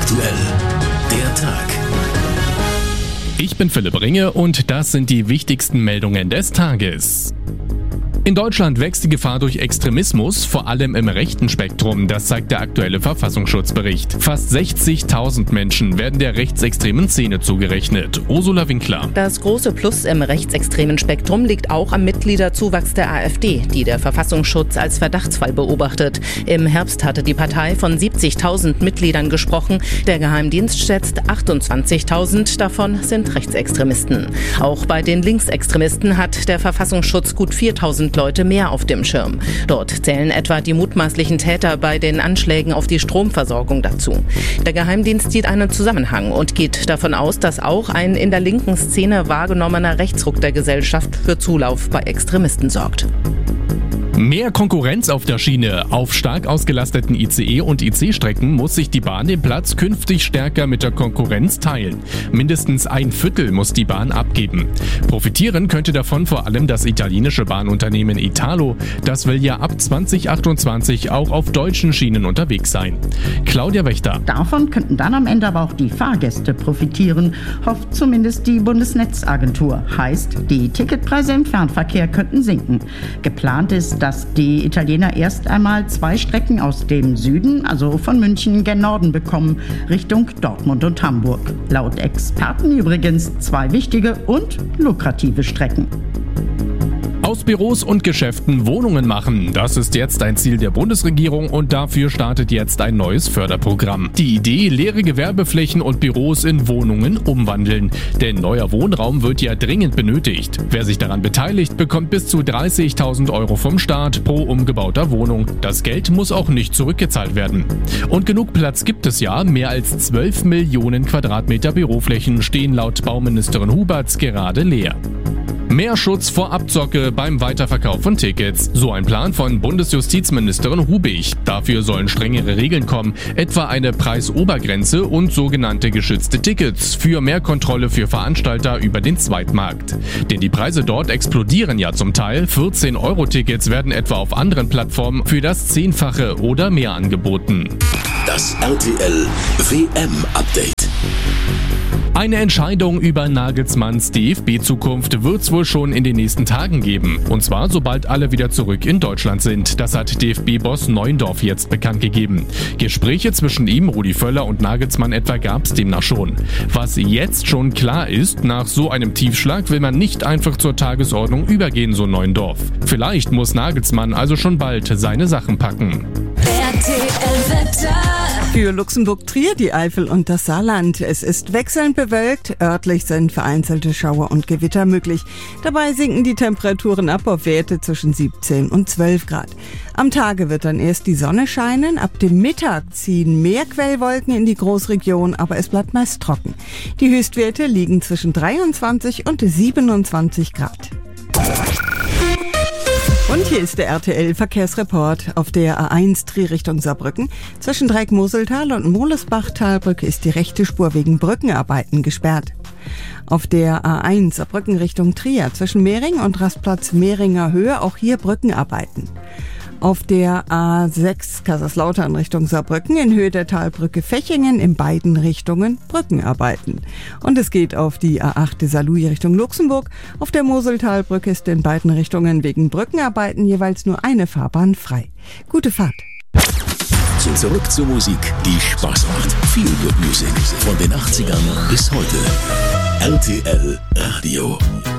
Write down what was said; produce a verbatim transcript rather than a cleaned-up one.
aktuell, der Tag. Ich bin Philipp Ringe und das sind die wichtigsten Meldungen des Tages. In Deutschland wächst die Gefahr durch Extremismus, vor allem im rechten Spektrum, das zeigt der aktuelle Verfassungsschutzbericht. Fast sechzigtausend Menschen werden der rechtsextremen Szene zugerechnet. Ursula Winkler. Das große Plus im rechtsextremen Spektrum liegt auch am Mitgliederzuwachs der AfD, die der Verfassungsschutz als Verdachtsfall beobachtet. Im Herbst hatte die Partei von siebzigtausend Mitgliedern gesprochen. Der Geheimdienst schätzt achtundzwanzigtausend, davon sind Rechtsextremisten. Auch bei den Linksextremisten hat der Verfassungsschutz gut viertausend Leute mehr auf dem Schirm. Dort zählen etwa die mutmaßlichen Täter bei den Anschlägen auf die Stromversorgung dazu. Der Geheimdienst sieht einen Zusammenhang und geht davon aus, dass auch ein in der linken Szene wahrgenommener Rechtsruck der Gesellschaft für Zulauf bei Extremisten sorgt. Mehr Konkurrenz auf der Schiene. Auf stark ausgelasteten I C E- und I C-Strecken muss sich die Bahn den Platz künftig stärker mit der Konkurrenz teilen. Mindestens ein Viertel muss die Bahn abgeben. Profitieren könnte davon vor allem das italienische Bahnunternehmen Italo. Das will ja ab zwanzig achtundzwanzig auch auf deutschen Schienen unterwegs sein. Claudia Wächter. Davon könnten dann am Ende aber auch die Fahrgäste profitieren, hofft zumindest die Bundesnetzagentur. Heißt, die Ticketpreise im Fernverkehr könnten sinken. Geplant ist, dass die Italiener erst einmal zwei Strecken aus dem Süden, also von München gen Norden bekommen, Richtung Dortmund und Hamburg. Laut Experten übrigens zwei wichtige und lukrative Strecken. Aus Büros und Geschäften Wohnungen machen. Das ist jetzt ein Ziel der Bundesregierung und dafür startet jetzt ein neues Förderprogramm. Die Idee, leere Gewerbeflächen und Büros in Wohnungen umwandeln. Denn neuer Wohnraum wird ja dringend benötigt. Wer sich daran beteiligt, bekommt bis zu dreißigtausend Euro vom Staat pro umgebauter Wohnung. Das Geld muss auch nicht zurückgezahlt werden. Und genug Platz gibt es ja. Mehr als zwölf Millionen Quadratmeter Büroflächen stehen laut Bauministerin Huberts gerade leer. Mehr Schutz vor Abzocke beim Weiterverkauf von Tickets. So ein Plan von Bundesjustizministerin Hubig. Dafür sollen strengere Regeln kommen, etwa eine Preisobergrenze und sogenannte geschützte Tickets für mehr Kontrolle für Veranstalter über den Zweitmarkt. Denn die Preise dort explodieren ja zum Teil. vierzehn Euro Tickets werden etwa auf anderen Plattformen für das Zehnfache oder mehr angeboten. Das R T L W M-Update. Eine Entscheidung über Nagelsmanns D F B-Zukunft wird es wohl schon in den nächsten Tagen geben. Und zwar sobald alle wieder zurück in Deutschland sind. Das hat D F B-Boss Neuendorf jetzt bekannt gegeben. Gespräche zwischen ihm, Rudi Völler und Nagelsmann etwa gab es demnach schon. Was jetzt schon klar ist, nach so einem Tiefschlag will man nicht einfach zur Tagesordnung übergehen, so Neuendorf. Vielleicht muss Nagelsmann also schon bald seine Sachen packen. R T L-Wetter. Für Luxemburg-Trier, die Eifel und das Saarland. Es ist wechselnd bewölkt. Örtlich sind vereinzelte Schauer und Gewitter möglich. Dabei sinken die Temperaturen ab auf Werte zwischen siebzehn und zwölf Grad. Am Tage wird dann erst die Sonne scheinen. Ab dem Mittag ziehen mehr Quellwolken in die Großregion, aber es bleibt meist trocken. Die Höchstwerte liegen zwischen dreiundzwanzig und siebenundzwanzig Grad. Und hier ist der R T L-Verkehrsreport. Auf der A eins Trier Richtung Saarbrücken. Zwischen Dreieck-Moseltal und Molesbach-Talbrücke ist die rechte Spur wegen Brückenarbeiten gesperrt. Auf der A eins Saarbrücken Richtung Trier zwischen Mehring und Rastplatz Mehringer Höhe auch hier Brückenarbeiten. Auf der A sechs Kaiserslautern Richtung Saarbrücken in Höhe der Talbrücke Fechingen in beiden Richtungen Brückenarbeiten. Und es geht auf die A acht Saarlouis Richtung Luxemburg. Auf der Moseltalbrücke ist in beiden Richtungen wegen Brückenarbeiten jeweils nur eine Fahrbahn frei. Gute Fahrt. Zurück zur Musik, die Spaß macht. Feel Good Music von den achtzigern bis heute. R T L Radio.